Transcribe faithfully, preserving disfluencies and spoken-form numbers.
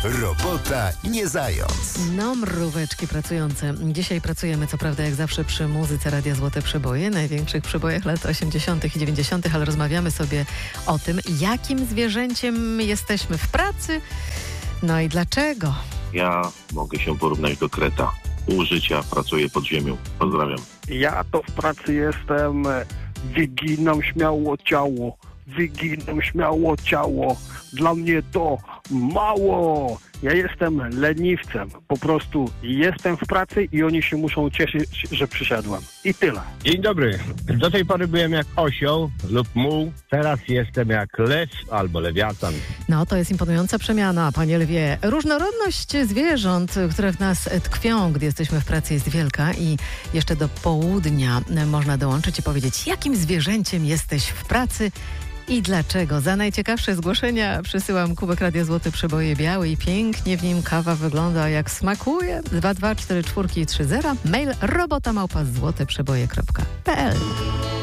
Robota nie zając. No, mróweczki pracujące. Dzisiaj pracujemy, co prawda, jak zawsze przy muzyce Radia Złote Przeboje, największych przebojach lat osiemdziesiątych i dziewięćdziesiątych, ale rozmawiamy sobie o tym, jakim zwierzęciem jesteśmy w pracy, no i dlaczego. Ja mogę się porównać do kreta. Pół życia pracuję pod ziemią. Pozdrawiam. Ja to w pracy jestem, wyginam śmiało ciało, wyginam śmiało ciało. Dla mnie to mało. Ja jestem leniwcem. Po prostu jestem w pracy i oni się muszą cieszyć, że przyszedłem. I tyle. Dzień dobry. Do tej pory byłem jak osioł lub muł. Teraz jestem jak lew albo lewiatan. No, to jest imponująca przemiana, panie lwie. Różnorodność zwierząt, które w nas tkwią, gdy jesteśmy w pracy, jest wielka i jeszcze do południa można dołączyć i powiedzieć, jakim zwierzęciem jesteś w pracy i dlaczego. Za najciekawsze zgłoszenia przysyłam kubek Radia Złote Przeboje biały i pięknie w nim kawa wygląda jak smakuje. dwa dwa cztery cztery trzy zero. Mail robota małpa złoteprzeboje kropka p l.